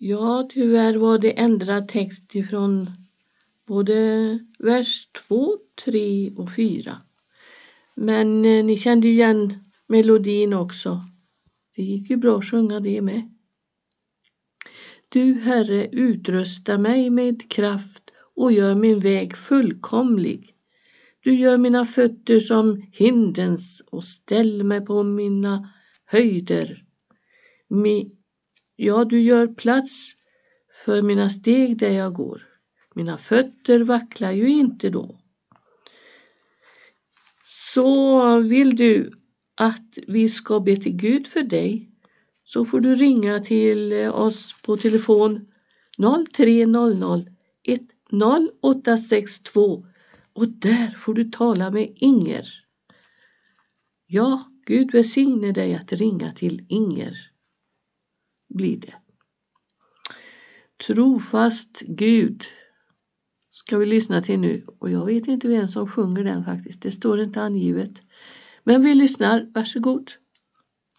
Ja, tyvärr var det ändrad text ifrån både vers 2, 3 och 4. Men ni kände ju igen melodin också. Det gick ju bra att sjunga det med. Du, Herre, utrusta mig med kraft och gör min väg fullkomlig. Du gör mina fötter som hindens och ställ mig på mina höjder. Ja, du gör plats för mina steg där jag går. Mina fötter vacklar ju inte då. Så vill du att vi ska be till Gud för dig, så får du ringa till oss på telefon 0300 10862 och där får du tala med Inger. Ja, Gud välsigne dig att ringa till Inger. Blir det. Trofast Gud ska vi lyssna till nu, och jag vet inte vem som sjunger den faktiskt. Det står inte angivet. Men vi lyssnar, varsågod.